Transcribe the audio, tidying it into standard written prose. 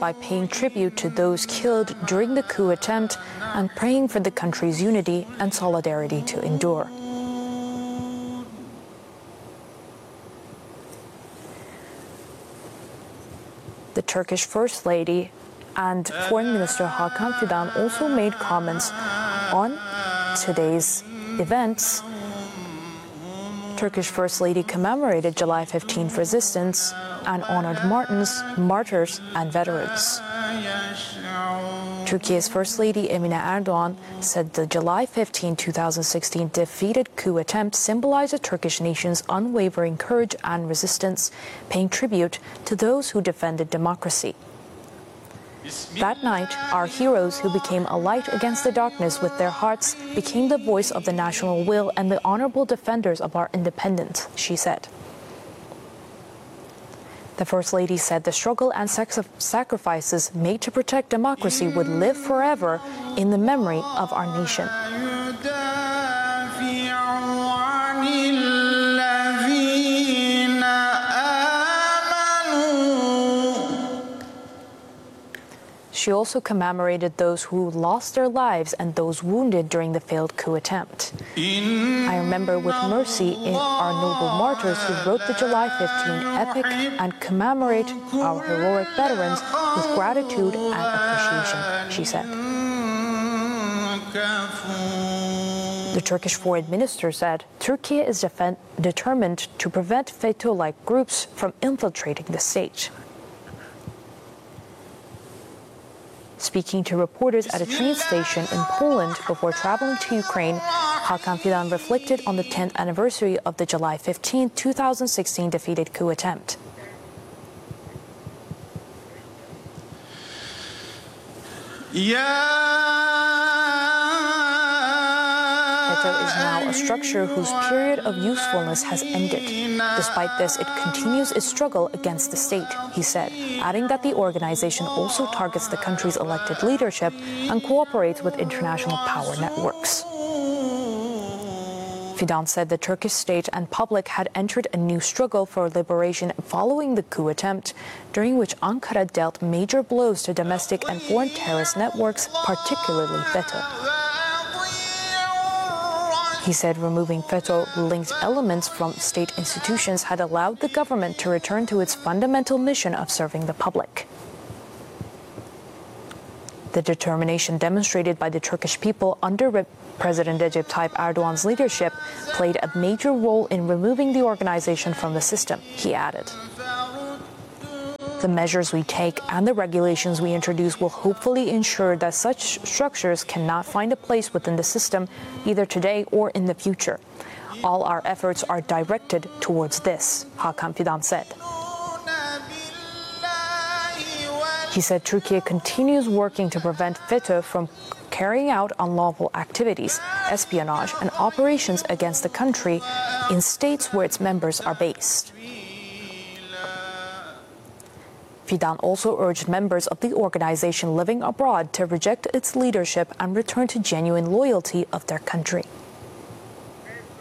by paying tribute to those killed during the coup attempt and praying for the country's unity and solidarity to endure. The Turkish First Lady and Foreign Minister Hakan Fidan also made comments on today's events. Turkish First Lady commemorated July 15th resistance and honored martyrs and veterans. Turkey's First Lady Emine Erdoğan said the July 15, 2016 defeated coup attempt symbolized the Turkish nation's unwavering courage and resistance, paying tribute to those who defended democracy. That night, our heroes who became a light against the darkness with their hearts became the voice of the national will and the honorable defenders of our independence, she said. The First Lady said the struggle and sacrifices made to protect democracy would live forever in the memory of our nation. She also commemorated those who lost their lives and those wounded during the failed coup attempt. I remember with mercy in our noble martyrs who wrote the July 15 epic and commemorate our heroic veterans with gratitude and appreciation, she said. The Turkish foreign minister said Turkey is determined to prevent FETÖ-like groups from infiltrating the state. Speaking to reporters at a train station in Poland before traveling to Ukraine, Hakan Fidan reflected on the 10th anniversary of the July 15, 2016 defeated coup attempt. FETÖ is now a structure whose period of usefulness has ended. Despite this, it continues its struggle against the state, he said, adding that the organization also targets the country's elected leadership and cooperates with international power networks. Fidan said the Turkish state and public had entered a new struggle for liberation following the coup attempt, during which Ankara dealt major blows to domestic and foreign terrorist networks, particularly FETÖ. He said removing FETÖ-linked elements from state institutions had allowed the government to return to its fundamental mission of serving the public. The determination demonstrated by the Turkish people under President Recep Tayyip Erdoğan's leadership played a major role in removing the organization from the system, he added. The measures we take and the regulations we introduce will hopefully ensure that such structures cannot find a place within the system, either today or in the future. All our efforts are directed towards this, Hakan Fidan said. He said Turkey continues working to prevent FETÖ from carrying out unlawful activities, espionage, and operations against the country in states where its members are based. Fidan also urged members of the organization living abroad to reject its leadership and return to genuine loyalty of their country.